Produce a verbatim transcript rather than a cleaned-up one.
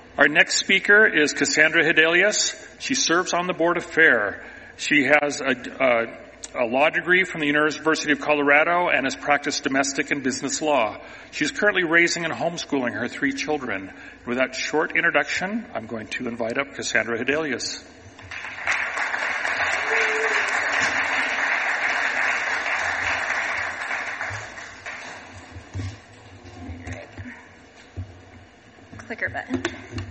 Our next speaker is Cassandra Hidelius. She serves on the board of FAIR. She has a, a, a law degree from the University of Colorado and has practiced domestic and business law. She's currently raising and homeschooling her three children. With that short introduction, I'm going to invite up Cassandra Hidelius. Clicker button.